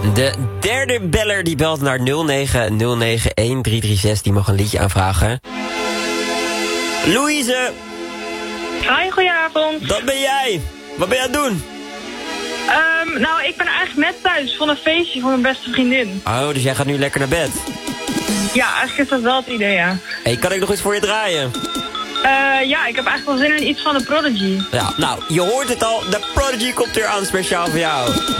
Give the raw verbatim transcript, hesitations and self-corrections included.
De derde beller die belt naar nul negen nul negen een drie drie zes. Die mag een liedje aanvragen. Louise! Hoi, goedenavond. Dat ben jij. Wat ben je aan het doen? Um, nou, ik ben eigenlijk net thuis van een feestje voor mijn beste vriendin. Oh, dus jij gaat nu lekker naar bed? Ja, eigenlijk is dat wel het idee, ja. Hey, kan ik nog iets voor je draaien? Uh, ja, ik heb eigenlijk wel zin in iets van de Prodigy. Ja, nou, je hoort het al. De Prodigy komt weer aan, speciaal voor jou.